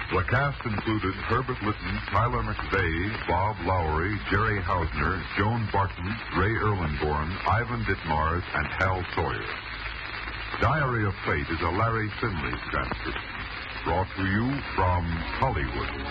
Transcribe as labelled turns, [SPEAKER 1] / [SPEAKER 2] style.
[SPEAKER 1] The cast included Herbert Lytton, Tyler McVeigh, Bob Lowry, Jerry Hausner, Joan Barton, Ray Erlenborn, Ivan Ditmars, and Hal Sawyer. Diary of Fate is a Larry Finley transcription, brought to you from Hollywood.